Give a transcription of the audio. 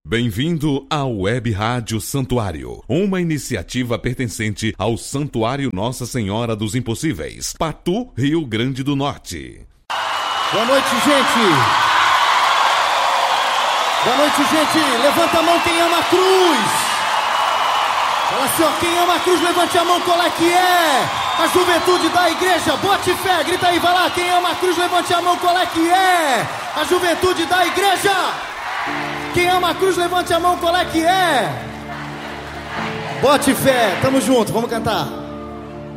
Bem-vindo ao Web Rádio Santuário, uma iniciativa pertencente ao Santuário Nossa Senhora dos Impossíveis, Patu, Rio Grande do Norte. Boa noite, gente! Boa noite, gente! Levanta a mão quem ama a cruz! Fala assim, ó, quem ama a cruz, levante a mão, qual é que é? A juventude da igreja, bote fé, grita aí, vai lá, quem ama a cruz, levante a mão, qual é que é? A juventude da igreja! Quem ama a cruz, levante a mão, qual é que é? Bote fé, tamo junto, vamos cantar.